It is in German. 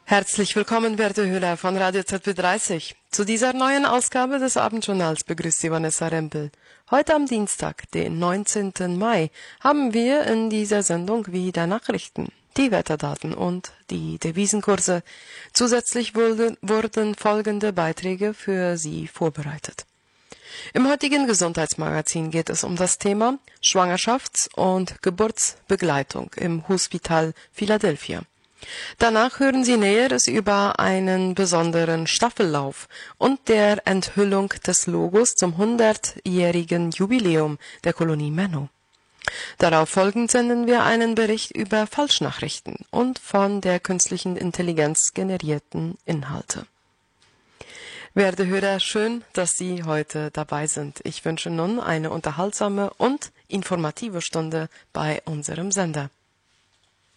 Herzlich willkommen, werte Hörer von Radio ZB30. Zu dieser neuen Ausgabe des Abendjournals begrüßt Sie Vanessa Rempel. Heute am Dienstag, den 19. Mai, haben wir in dieser Sendung wieder Nachrichten, die Wetterdaten und die Devisenkurse. Zusätzlich wurden folgende Beiträge für Sie vorbereitet. Im heutigen Gesundheitsmagazin geht es um das Thema Schwangerschafts- und Geburtsbegleitung im Hospital Philadelphia. Danach hören Sie Näheres über einen besonderen Staffellauf und der Enthüllung des Logos zum 100-jährigen Jubiläum der Kolonie Menno. Darauf folgend senden wir einen Bericht über Falschnachrichten und von der künstlichen Intelligenz generierten Inhalte. Werte Hörer, schön, dass Sie heute dabei sind. Ich wünsche nun eine unterhaltsame und informative Stunde bei unserem Sender.